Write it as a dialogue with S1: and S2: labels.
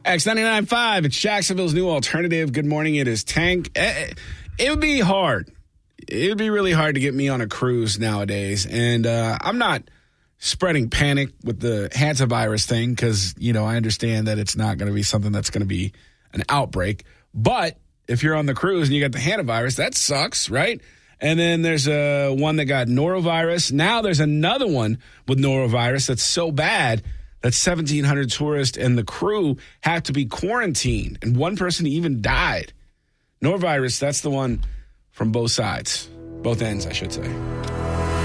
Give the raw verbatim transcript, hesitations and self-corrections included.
S1: X ninety-nine point five, it's Jacksonville's new alternative. Good morning, it is Tank. It would be hard. It would be really hard to get me on a cruise nowadays. And uh, I'm not spreading panic with the hantavirus thing because, you know, I understand that it's not going to be something that's going to be an outbreak. But if you're on the cruise and you got the hantavirus, that sucks, right? And then there's a one that got norovirus. Now there's another one with norovirus that's so bad that seventeen hundred tourists and the crew have to be quarantined. And one person even died. Norovirus, that's the one from both sides. Both ends, I should say.